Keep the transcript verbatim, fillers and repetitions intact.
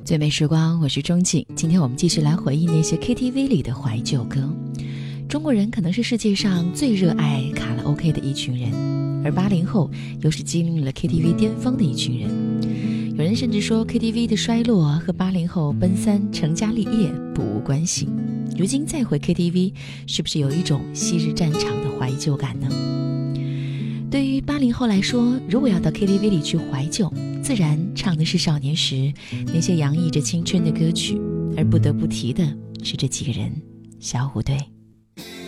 最美时光，我是钟景。今天我们继续来回忆那些 K T V 里的怀旧歌。中国人可能是世界上最热爱卡拉 OK 的一群人，而八零后又是经历了 K T V 巅峰的一群人。有人甚至说 K T V 的衰落和八零后奔三成家立业不无关系。如今再回 K T V， 是不是有一种昔日战场的怀旧感呢？对于八零后来说，如果要到 K T V 里去怀旧，自然唱的是少年时那些洋溢着青春的歌曲，而不得不提的是这几个人：小虎队。